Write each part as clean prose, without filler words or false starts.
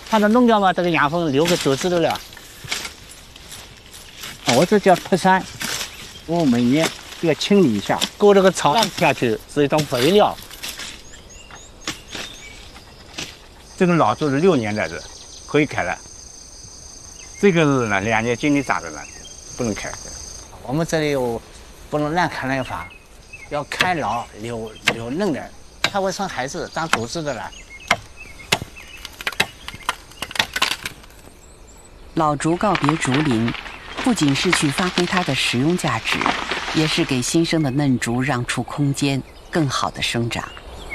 它的弄掉嘛，这个养分留给竹子的了。我这叫破山，我每年都要清理一下，勾这个草烂下去是一种肥料。这个老树是6年来的，可以开了。这个是呢2年经理长的呢，不能开。我们这里有不能乱砍乱伐，要开老留嫩的，它会生孩子当竹子的了。 老竹告别竹林，不仅是去发挥它的实用价值，也是给新生的嫩竹让出空间，更好的生长。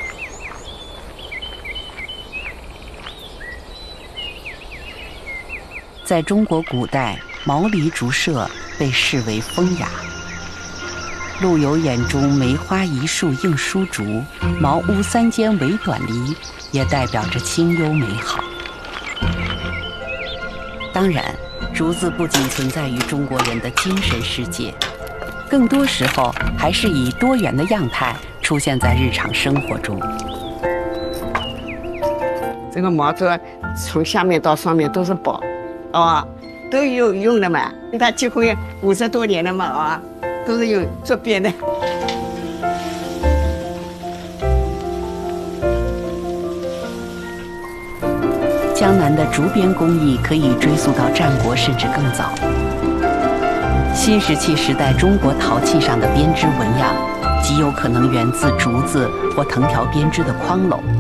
在中国古代，毛梨竹社被视为风雅。陆游眼中梅花一树映疏竹，茅屋3间为短篱，也代表着清幽美好。当然，竹子不仅存在于中国人的精神世界，更多时候还是以多元的样态出现在日常生活中。 这个毛竹从下面到上面都是宝，都有用的嘛。它结婚50多年了嘛，都是用做编的。 江南的竹编工艺可以追溯到战国甚至更早。新石器时代中国陶器上的编织纹样，极有可能源自竹子或藤条编织的框篓。